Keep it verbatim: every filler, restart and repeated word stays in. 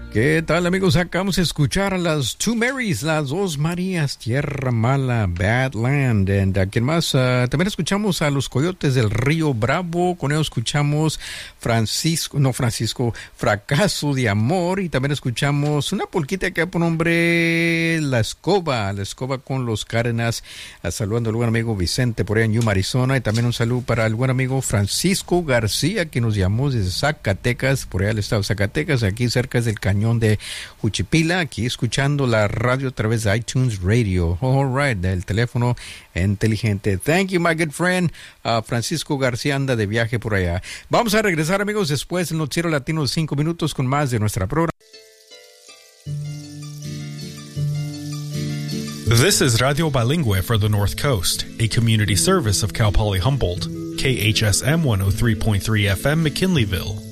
¿Qué tal, amigos? Acabamos de escuchar a las Two Marys, las dos Marías, Tierra Mala, Badland. And uh, ¿quién más? Uh, también escuchamos a los Coyotes del Río Bravo. Con ellos escuchamos Francisco, no Francisco, Fracaso de Amor. Y también escuchamos una polquita que por nombre La Escoba, La Escoba con los Cárdenas. Uh, saludando al buen amigo Vicente por allá en Yuma, Arizona. Y también un saludo para el buen amigo Francisco García, que nos llamó desde Zacatecas, por allá del estado de Zacatecas, aquí cerca del Cañón de Juchipila, aquí escuchando la radio a través de iTunes Radio. All right, del teléfono inteligente. Thank you, my good friend. Uh, Francisco García anda de viaje por allá. Vamos a regresar, amigos, después del noticiero latino de cinco minutos con más de nuestra programa. This is Radio Bilingüe for the North Coast, a community service of Cal Poly Humboldt, K H S M one oh three point three F M McKinleyville.